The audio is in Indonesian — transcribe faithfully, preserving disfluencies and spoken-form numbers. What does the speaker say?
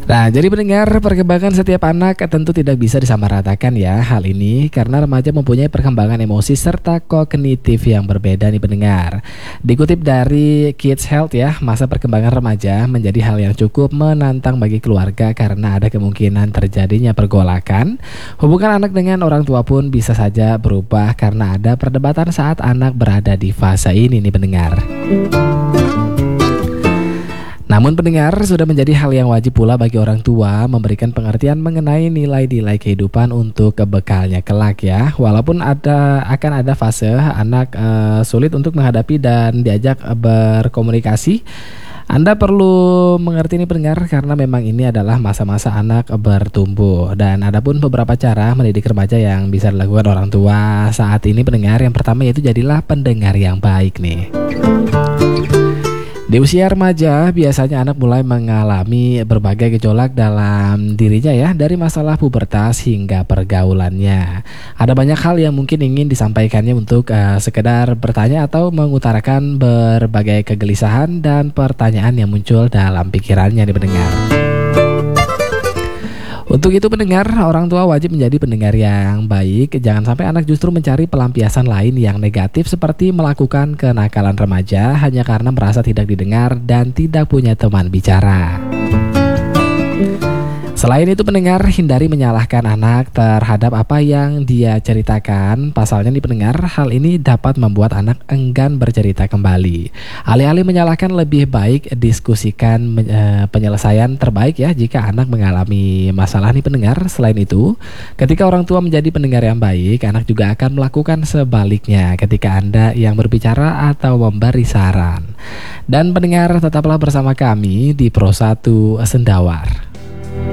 Nah, jadi pendengar, perkembangan setiap anak tentu tidak bisa disamaratakan ya hal ini karena remaja mempunyai perkembangan emosi serta kognitif yang berbeda nih pendengar. Dikutip dari Kids Health ya, masa perkembangan remaja menjadi hal yang cukup menantang bagi keluarga karena ada kemungkinan terjadinya pergolakan. Hubungan anak dengan orang tua pun bisa saja berubah karena ada perdebatan saat anak berada di fase ini nih pendengar. Namun pendengar, sudah menjadi hal yang wajib pula bagi orang tua memberikan pengertian mengenai nilai-nilai kehidupan untuk kebekalnya kelak ya. Walaupun ada akan ada fase anak uh, sulit untuk menghadapi dan diajak uh, berkomunikasi, Anda perlu mengerti ini pendengar karena memang ini adalah masa-masa anak bertumbuh. Dan ada pun beberapa cara mendidik remaja yang bisa dilakukan orang tua saat ini pendengar. Yang pertama yaitu jadilah pendengar yang baik nih. Di usia remaja, biasanya anak mulai mengalami berbagai gejolak dalam dirinya ya, dari masalah pubertas hingga pergaulannya. Ada banyak hal yang mungkin ingin disampaikannya untuk uh, sekedar bertanya atau mengutarakan berbagai kegelisahan dan pertanyaan yang muncul dalam pikirannya di pendengar. Untuk itu pendengar, orang tua wajib menjadi pendengar yang baik. Jangan sampai anak justru mencari pelampiasan lain yang negatif seperti melakukan kenakalan remaja hanya karena merasa tidak didengar dan tidak punya teman bicara. Selain itu pendengar, hindari menyalahkan anak terhadap apa yang dia ceritakan. Pasalnya nih pendengar, hal ini dapat membuat anak enggan bercerita kembali. Alih-alih menyalahkan, lebih baik diskusikan e, penyelesaian terbaik ya jika anak mengalami masalah nih pendengar. Selain itu, ketika orang tua menjadi pendengar yang baik, anak juga akan melakukan sebaliknya ketika Anda yang berbicara atau memberi saran. Dan pendengar, tetaplah bersama kami di Pro satu Sendawar.